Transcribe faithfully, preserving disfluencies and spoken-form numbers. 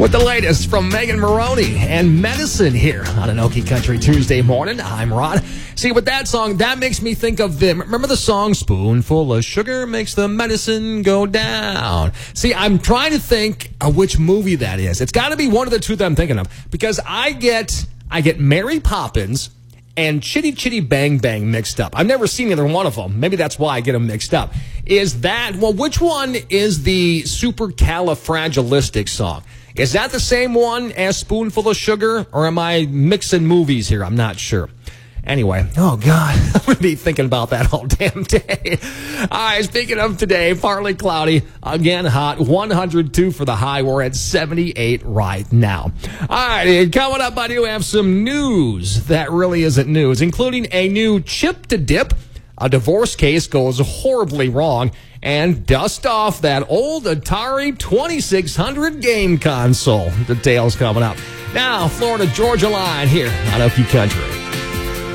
With the latest from Megan Maroney and Medicine here on an Okie Country Tuesday morning. I'm Rod. See, with that song, that makes me think of them. Remember the song, Spoonful of Sugar Makes the Medicine Go Down? See, I'm trying to think of which movie that is. It's got to be one of the two that I'm thinking of, because I get I get Mary Poppins and Chitty Chitty Bang Bang mixed up. I've never seen either one of them. Maybe that's why I get them mixed up. Is that, well, which one is the Supercalifragilistic song? Is that the same one as Spoonful of Sugar, or am I mixing movies here? I'm not sure. Anyway, oh, God, I'm going to be thinking about that all damn day. All right, speaking of today, partly cloudy, again hot, one hundred two for the high. We're at seventy-eight right now. All right, coming up, I do have some news that really isn't news, including a new chip to dip. A divorce case goes horribly wrong, and dust off that old Atari twenty-six hundred game console. Details coming up. Now, Florida Georgia line here on Okie Country.